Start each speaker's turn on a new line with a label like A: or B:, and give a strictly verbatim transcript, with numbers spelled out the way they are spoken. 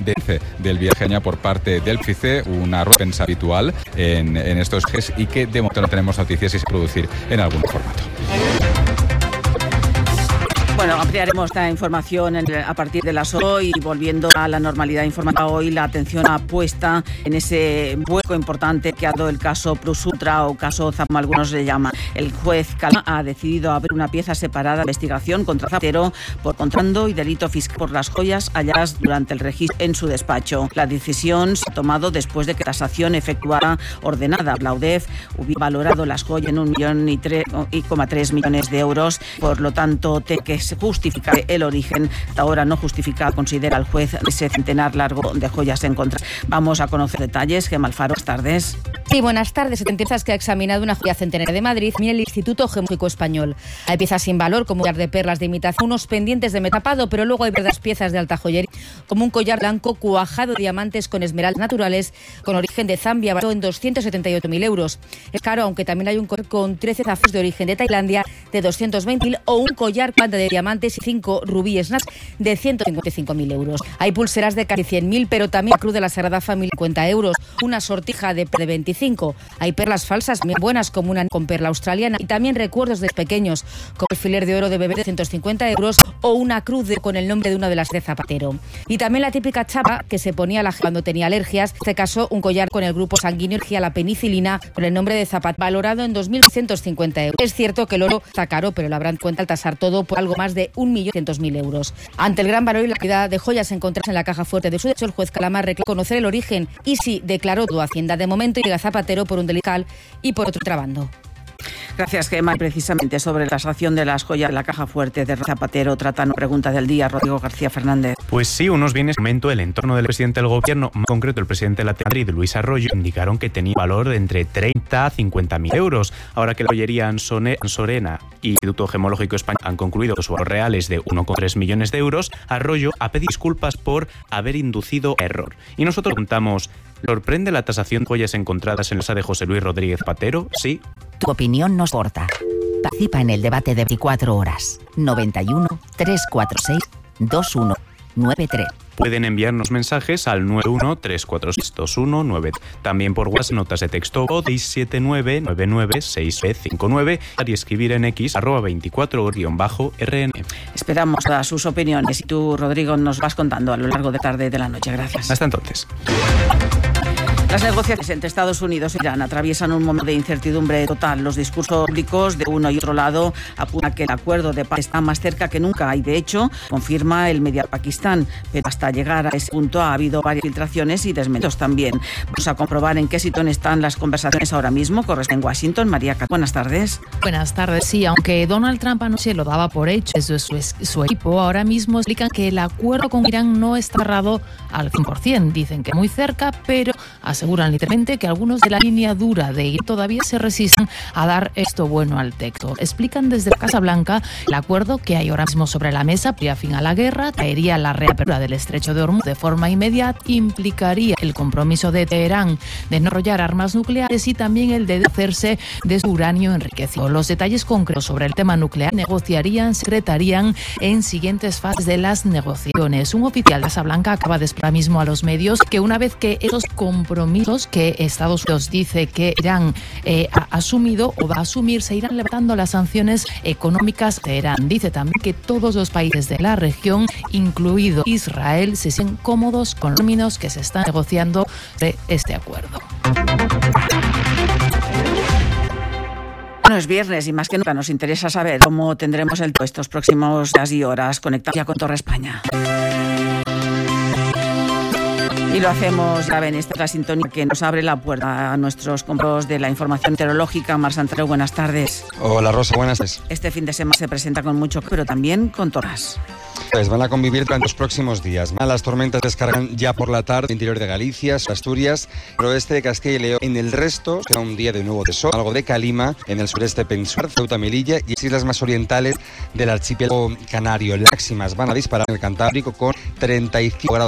A: de, del viaje por parte del F I C E, una recompensa habitual en, en estos viajes y que de momento no tenemos noticias si se producir en algún formato.
B: Bueno, ampliaremos esta información a partir de las hoy y volviendo a la normalidad informativa. Hoy la atención puesta en ese hueco importante que ha dado el caso Plus Ultra o caso Zapatero, algunos le llaman. El juez Calama ha decidido abrir una pieza separada de investigación contra Zapatero por contrabando y delito fiscal por las joyas halladas durante el registro en su despacho. La decisión se ha tomado después de que la tasación efectuada ordenada. La U D E F hubiera valorado las joyas en un millón y tres coma tres millones de euros. Por lo tanto, te que se justifica el origen, ahora no justifica, considera el juez, ese centenar largo de joyas encontradas. Vamos a conocer detalles. Gemma Alfaro, buenas tardes.
C: Sí, buenas tardes. Sentencias que ha examinado una joya centenaria de Madrid, mira el Instituto Geológico Español. Hay piezas sin valor, como un collar de perlas de imitación, unos pendientes de metapado, pero luego hay verdaderas piezas de alta joyería, como un collar blanco cuajado de diamantes con esmeraldas naturales, con origen de Zambia, valorado en doscientos setenta y ocho mil euros. Es caro, aunque también hay un collar con trece zafiros de origen de Tailandia de doscientos veinte mil o un collar con de diamantes y cinco rubíes de ciento cincuenta y cinco mil euros. Hay pulseras de casi cien mil, pero también la Cruz de la Sagrada Familia, cincuenta euros. Una sortija de, de veinticinco. Hay perlas falsas muy buenas, como una con perla australiana, y también recuerdos de pequeños, como el alfiler de oro de bebé de ciento cincuenta euros o una cruz de, con el nombre de una de las de Zapatero. Y también la típica chapa que se ponía la cuando tenía alergias, en este caso un collar con el grupo sanguíneo a la penicilina con el nombre de Zapatero, valorado en dos mil ciento cincuenta euros. Es cierto que el oro está caro, pero lo habrán en cuenta al tasar todo por algo más de un millón doscientos mil euros. Ante el gran valor y la cantidad de joyas encontradas en la caja fuerte de su derecho, el juez Calama reclamó conocer el origen y si declaró todo Hacienda de momento y llega Zapatero por un delito y por otro trabando.
B: Gracias, Gemma. Precisamente sobre la tasación de las joyas de la caja fuerte de Zapatero tratan una pregunta del día, Rodrigo García Fernández.
D: Pues sí, unos bienes en momento el entorno del presidente del gobierno, en concreto el presidente de la Madrid, Luis Arroyo, indicaron que tenía valor de entre treinta a cincuenta mil euros. Ahora que la joyería Ansorena y el Instituto Gemológico Español han concluido que su valor real es de uno coma tres millones de euros, Arroyo ha pedido disculpas por haber inducido error. Y nosotros preguntamos, ¿sorprende la tasación de joyas encontradas en la casa de José Luis Rodríguez Zapatero? Sí.
E: Tu opinión nos importa. Participa en el debate de veinticuatro horas. noventa y uno, trescientos cuarenta y seis, veintiuno noventa y tres.
D: Pueden enviarnos mensajes al nueve uno tres cuatro seis dos uno nueve. También por WhatsApp, notas de texto seis siete nueve nueve nueve seis cinco nueve y escribir en X arroba veinticuatro guión bajo R N.
B: Esperamos a sus opiniones y tú, Rodrigo, nos vas contando a lo largo de tarde y de la noche. Gracias.
D: Hasta entonces.
B: Las negociaciones entre Estados Unidos e Irán atraviesan un momento de incertidumbre total. Los discursos públicos de uno y otro lado apuntan que el acuerdo de paz está más cerca que nunca y, de hecho, confirma el mediar Pakistán. Pero hasta llegar a ese punto ha habido varias filtraciones y desmentidos también. Vamos a comprobar en qué situación están las conversaciones ahora mismo. Corresponde en Washington. María Cat, buenas tardes.
F: Buenas tardes. Sí, aunque Donald Trump anoche lo daba por hecho, desde su, su equipo ahora mismo explican que el acuerdo con Irán no está cerrado al cien por ciento. Dicen que muy cerca, pero aseguran literalmente que algunos de la línea dura de Irán todavía se resisten a dar esto bueno al texto. Explican desde la Casa Blanca el acuerdo que hay ahora mismo sobre la mesa pondría fin a la guerra, traería la reapertura del estrecho de Hormuz de forma inmediata, implicaría el compromiso de Teherán de no desarrollar armas nucleares y también el de deshacerse de su uranio enriquecido. Los detalles concretos sobre el tema nuclear negociarían, secretarían en siguientes fases de las negociaciones. Un oficial de Casa Blanca acaba de explicar mismo a los medios que una vez que esos compromisos que Estados Unidos dice que Irán eh, ha asumido o va a asumir, se irán levantando las sanciones económicas de Irán. Dice también que todos los países de la región, incluido Israel, se sienten cómodos con los términos que se están negociando de este acuerdo.
B: Bueno, es viernes y más que nunca nos interesa saber cómo tendremos el estos próximos días y horas conectados ya con Torre España. Y lo hacemos, ya ven, esta es la sintonía que nos abre la puerta a nuestros compañeros de la información meteorológica. Mar Santero, buenas tardes.
G: Hola Rosa, buenas tardes.
B: Este fin de semana se presenta con mucho, pero también con torras.
G: Pues van a convivir durante los próximos días. Las tormentas descargan ya por la tarde en el interior de Galicia, Asturias, el oeste de Castilla y León. En el resto será un día de nuevo de sol, algo de calima en el sureste peninsular, Ceuta, Melilla y las islas más orientales del archipiélago canario. Las máximas van a disparar en el Cantábrico con treinta y cinco grados